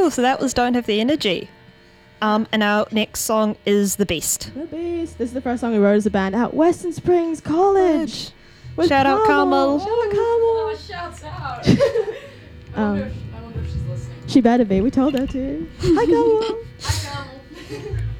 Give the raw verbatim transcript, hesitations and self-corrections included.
Cool, so that was Don't Have the Energy. Um, and our next song is The Beast. The Beast. This is the first song we wrote as a band at Western Springs College. With Shout out Carmel. Shout out Carmel. Oh, shouts out. I, Um, wonder if, I wonder if she's listening. She better be. We told her to. Hi, Carmel. Hi, Carmel.